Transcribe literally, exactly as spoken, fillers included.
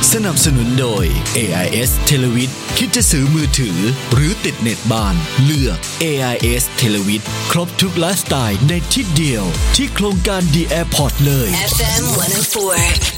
สนับสนุนโดย เอ ไอ เอส Televid คิดจะซื้อมือถือหรือติดเน็ตบ้านเลือก เอ ไอ เอส Televid ครบทุกไลฟ์สไตล์ในที่เดียวที่โครงการ The Airport เลยเอฟ เอ็ม หนึ่งศูนย์สี่